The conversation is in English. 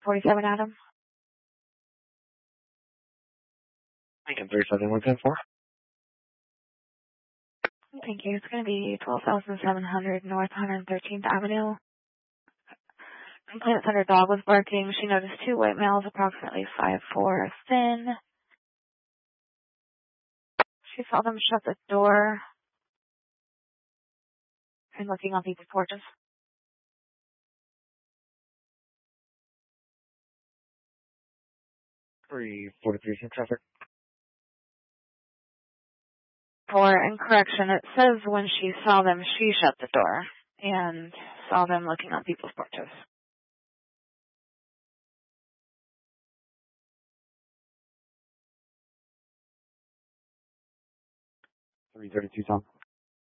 47 Adam. Lincoln 37, 110-4. Thank you. It's going to be 12,700 North 113th Avenue. Complainant said her dog was barking. She noticed two white males, approximately 5'4", thin. She saw them shut the door and looking on people's porches. 343 traffic. For incorrection, it says when she saw them, she shut the door and saw them looking on people's porches. 332 Tom.